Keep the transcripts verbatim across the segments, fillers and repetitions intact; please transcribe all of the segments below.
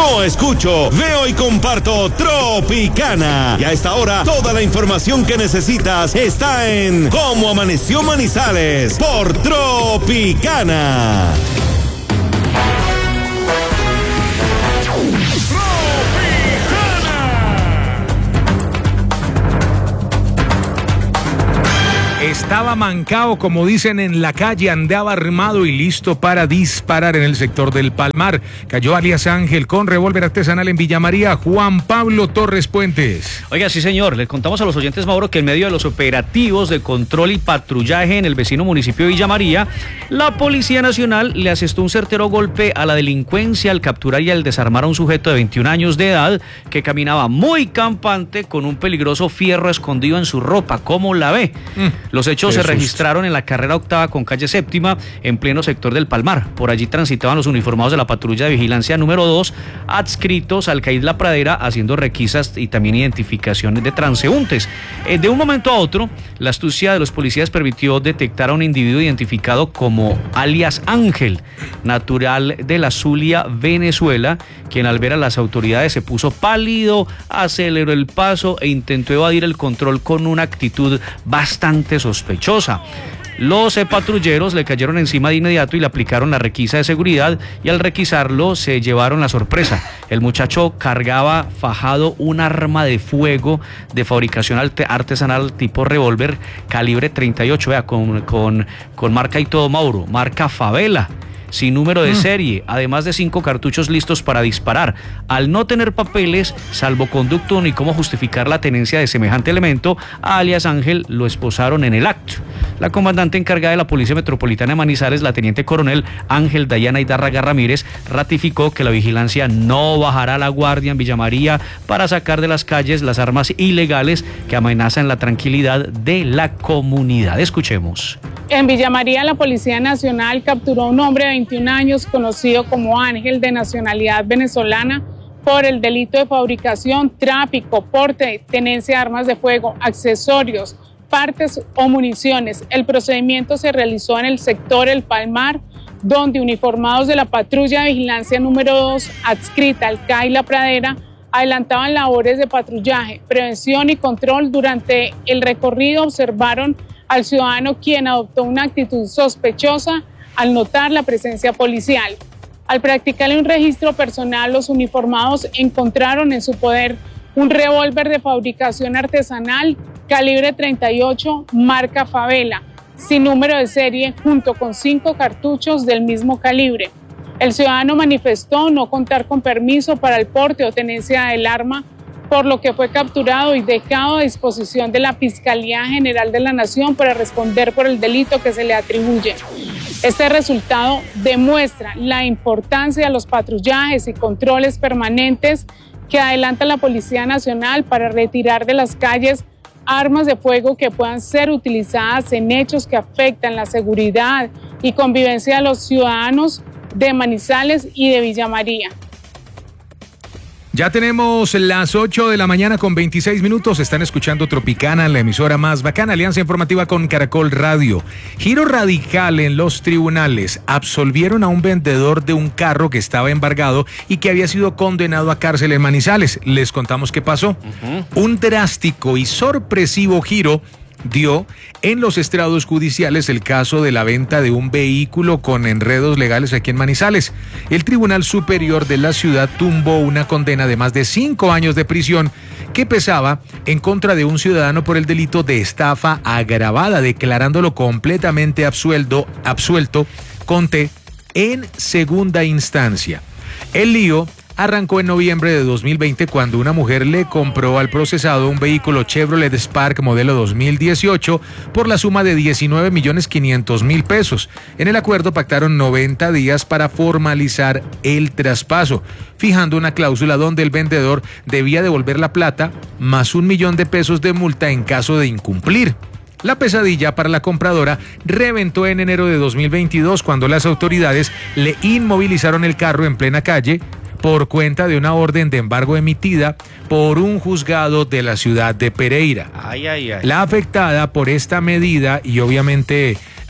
Yo escucho, veo y comparto Tropicana. Y a esta hora, toda la información que necesitas está en Cómo Amaneció Manizales por Tropicana. Estaba mancao, como dicen en la calle, andaba armado y listo para disparar en el sector del Palmar. Cayó alias Ángel con revólver artesanal en Villa María. Juan Pablo Torres Puentes. Oiga, sí señor, les contamos a los oyentes, Mauro, que en medio de los operativos de control y patrullaje en el vecino municipio de Villa María, la Policía Nacional le asestó un certero golpe a la delincuencia al capturar y al desarmar a un sujeto de veintiún años de edad que caminaba muy campante con un peligroso fierro escondido en su ropa. ¿Cómo la ve? Mm. Los hechos se registraron en la carrera octava con calle séptima, en pleno sector del Palmar. Por allí transitaban los uniformados de la patrulla de vigilancia número dos, adscritos al C A I La Pradera, haciendo requisas y también identificaciones de transeúntes. Eh, de un momento a otro, la astucia de los policías permitió detectar a un individuo identificado como alias Ángel, natural de la Zulia, Venezuela, quien al ver a las autoridades se puso pálido, aceleró el paso e intentó evadir el control con una actitud bastante sospechosa. Los eh, patrulleros le cayeron encima de inmediato y le aplicaron la requisa de seguridad, y al requisarlo se llevaron la sorpresa. El muchacho cargaba fajado un arma de fuego de fabricación artesanal tipo revólver calibre treinta y ocho, vea, con, con, con marca y todo, Mauro, marca Favela, sin número de serie, además de cinco cartuchos listos para disparar. Al no tener papeles, salvoconducto ni cómo justificar la tenencia de semejante elemento, a alias Ángel lo esposaron en el acto. La comandante encargada de la Policía Metropolitana de Manizales, la teniente coronel Ángel Dayana Hidárraga Ramírez, ratificó que la vigilancia no bajará la guardia en Villa María para sacar de las calles las armas ilegales que amenazan la tranquilidad de la comunidad. Escuchemos. En Villa María, la Policía Nacional capturó a un hombre de veintiún años conocido como Ángel, de nacionalidad venezolana, por el delito de fabricación, tráfico, porte, tenencia de armas de fuego, accesorios, partes o municiones. El procedimiento se realizó en el sector El Palmar, donde uniformados de la patrulla de vigilancia número dos, adscrita al C A I La Pradera, adelantaban labores de patrullaje, prevención y control. Durante el recorrido observaron al ciudadano, quien adoptó una actitud sospechosa al notar la presencia policial. Al practicarle un registro personal, los uniformados encontraron en su poder un revólver de fabricación artesanal calibre treinta y ocho, marca Favela, sin número de serie, junto con cinco cartuchos del mismo calibre. El ciudadano manifestó no contar con permiso para el porte o tenencia del arma, por lo que fue capturado y dejado a disposición de la Fiscalía General de la Nación para responder por el delito que se le atribuye. Este resultado demuestra la importancia de los patrullajes y controles permanentes que adelanta la Policía Nacional para retirar de las calles armas de fuego que puedan ser utilizadas en hechos que afectan la seguridad y convivencia de los ciudadanos de Manizales y de Villa María. Ya tenemos las ocho de la mañana con veintiséis minutos. Están escuchando Tropicana, la emisora más bacana, alianza informativa con Caracol Radio. Giro radical en los tribunales. Absolvieron a un vendedor de un carro que estaba embargado y que había sido condenado a cárcel en Manizales. Les contamos qué pasó. Uh-huh. Un drástico y sorpresivo giro dio en los estrados judiciales el caso de la venta de un vehículo con enredos legales aquí en Manizales. El Tribunal Superior de la ciudad tumbó una condena de más de cinco años de prisión que pesaba en contra de un ciudadano por el delito de estafa agravada, declarándolo completamente absuelto, absuelto conte en segunda instancia. El lío arrancó en noviembre de dos mil veinte cuando una mujer le compró al procesado un vehículo Chevrolet Spark modelo dos mil dieciocho por la suma de diecinueve millones quinientos mil pesos. En el acuerdo pactaron noventa días para formalizar el traspaso, fijando una cláusula donde el vendedor debía devolver la plata más un millón de pesos de multa en caso de incumplir. La pesadilla para la compradora reventó en enero de dos mil veintidós cuando las autoridades le inmovilizaron el carro en plena calle por cuenta de una orden de embargo emitida por un juzgado de la ciudad de Pereira. Ay, ay, ay. La afectada por esta medida y obviamente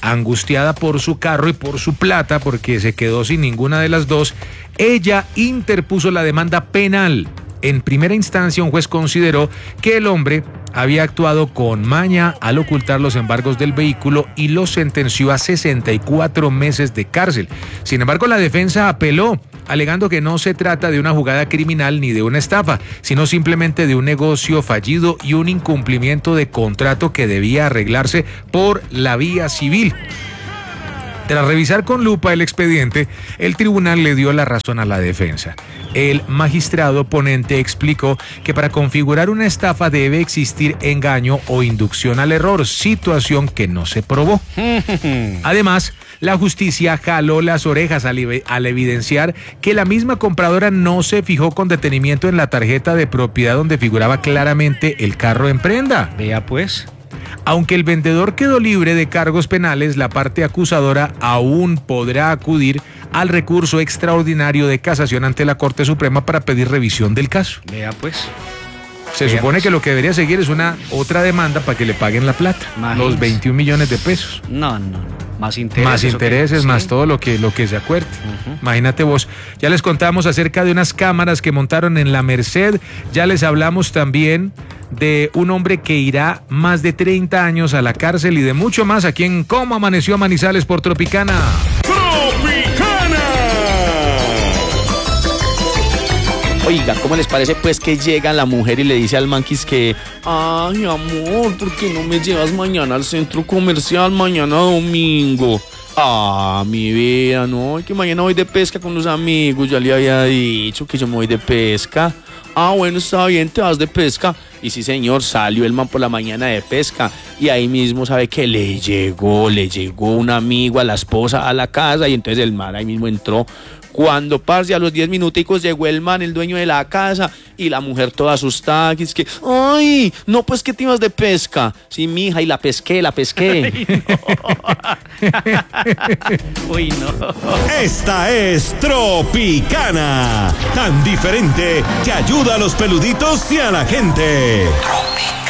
angustiada por su carro y por su plata, porque se quedó sin ninguna de las dos, ella interpuso la demanda penal. En primera instancia, un juez consideró que el hombre había actuado con maña al ocultar los embargos del vehículo y lo sentenció a sesenta y cuatro meses de cárcel. Sin embargo, la defensa apeló, alegando que no se trata de una jugada criminal ni de una estafa, sino simplemente de un negocio fallido y un incumplimiento de contrato que debía arreglarse por la vía civil. Tras revisar con lupa el expediente, el tribunal le dio la razón a la defensa. El magistrado ponente explicó que para configurar una estafa debe existir engaño o inducción al error, situación que no se probó. Además, la justicia jaló las orejas al, al evidenciar que la misma compradora no se fijó con detenimiento en la tarjeta de propiedad donde figuraba claramente el carro en prenda. Vea pues. Aunque el vendedor quedó libre de cargos penales, la parte acusadora aún podrá acudir al recurso extraordinario de casación ante la Corte Suprema para pedir revisión del caso. Vea pues. Se Vea supone pues. que lo que debería seguir es una otra demanda para que le paguen la plata, Imagínese. los veintiún millones de pesos. No, no, más intereses. Más intereses, ¿o qué? más Sí. todo lo que, lo que se acuerde. Ujú. Imagínate vos. Ya les contamos acerca de unas cámaras que montaron en la Merced. Ya les hablamos también de un hombre que irá más de treinta años a la cárcel y de mucho más aquí en Cómo Amaneció Manizales por Tropicana. ¡Tropicana! Oiga, ¿cómo les parece pues que llega la mujer y le dice al manquis que ay, amor, ¿por qué no me llevas mañana al centro comercial, mañana domingo? Ah, mi vida, no, que mañana voy de pesca con los amigos, ya le había dicho que yo me voy de pesca. Ah, bueno, está bien, te vas de pesca. Y sí, señor, salió el man por la mañana de pesca y ahí mismo sabe que le llegó, le llegó un amigo a la esposa a la casa y entonces el man ahí mismo entró. Cuando, parce, a los diez minuticos llegó el man, el dueño de la casa, y la mujer toda asustada, que es que, ¡ay! No, pues que te ibas de pesca. Sí, mija, y la pesqué, la pesqué. Uy, no. Esta es Tropicana, tan diferente que ayuda a los peluditos y a la gente. Tropicana.